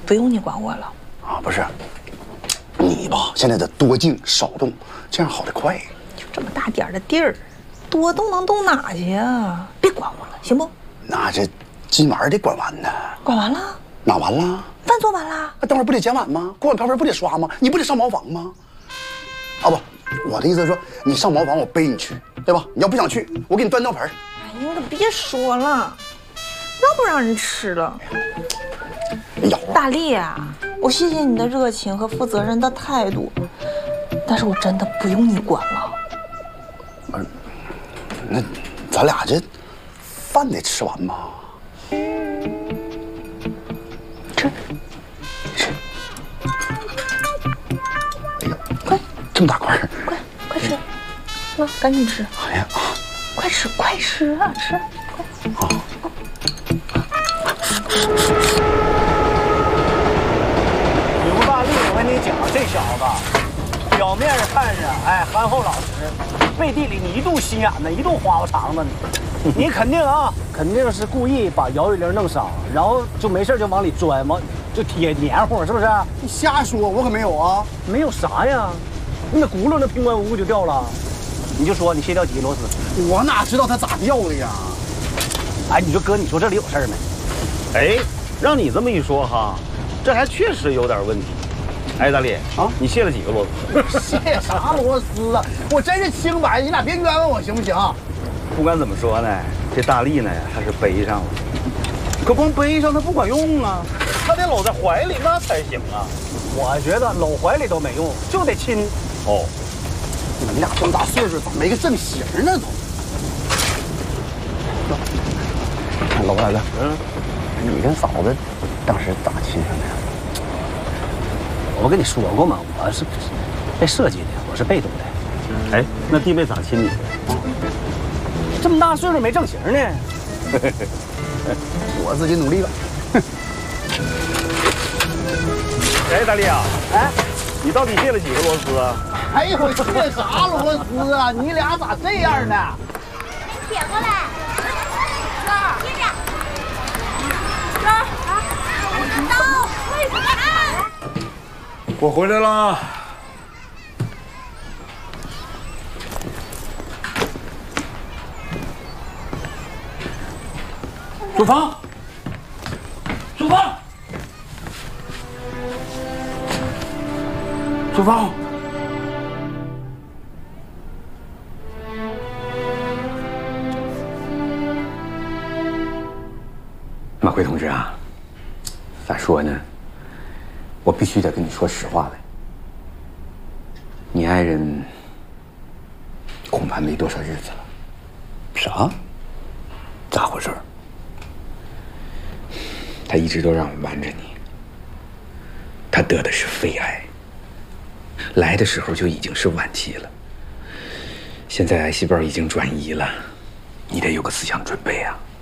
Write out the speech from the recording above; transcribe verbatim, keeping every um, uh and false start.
不用你管我了。 啊，不是，你吧，现在得多静少动，这样好得快。 就这么大点儿的地儿，多动能动哪去啊？别管我了，行不？ 那这今晚得管完呢。 管完了？ 哪完了？ 饭做完了？ 那等会儿不得捡碗吗？锅碗瓢盆不得刷吗？你不得上茅房吗？啊不，我的意思是说，你上茅房我背你去，对吧？你要不想去，我给你端尿盆。 哎呀，你可别说了，让不让人吃了？ 哎呀， 大力啊，我谢谢你的热情和负责任的态度，但是我真的不用你管了。 不是，那咱俩这饭得吃完吧？ 吃， 吃。哎呀，快，这么大块儿， 快快吃，那赶紧吃。 哎呀， 快吃快吃啊，吃，快。 好。 刘大力，我跟你讲，这小子表面上看着哎憨厚老实，背地里你一肚心眼子，一肚花花肠子你，你肯定啊，肯定是故意把摇一铃弄伤，然后就没事就往里钻，往就贴黏糊，是不是？ 你瞎说，我可没有啊！ 没有啥呀，你那轱辘那平白无故就掉了，你就说你卸掉几个螺丝？ 我哪知道它咋掉的呀？ 哎，你说哥，你说这里有事儿没？ 哎，让你这么一说哈，这还确实有点问题。哎，大力啊，你卸了几个螺丝？ 卸啥螺丝啊？我真是清白，你俩别冤枉我行不行？ 不管怎么说呢，这大力呢还是背上了，可光背上它不管用啊，他得搂在怀里那才行啊。 我觉得搂怀里都没用，就得亲。 哦， 你们俩这么大岁数，咋没个正形呢都？老大哥，嗯，你跟嫂子当时咋亲上的呀？ 我跟你说过吗？我是被设计的，我是被动的。 哎，那弟妹咋亲你的？ 这么大岁数没正形呢？ 我自己努力吧。 哎，大力啊， 哎， 你到底卸了几个螺丝啊？ 哎呦，卸啥螺丝啊？你俩咋这样呢？ 撇过来，这儿，接着，这儿啊，刀，快点！ 我回来了。书房，书房，书房。 马辉同志啊，咋说呢？我必须得跟你说实话来。你爱人恐怕没多少日子了。 啥？ 咋回事？他一直都让我瞒着你。他得的是肺癌，来的时候就已经是晚期了。现在癌细胞已经转移了，你得有个思想准备啊。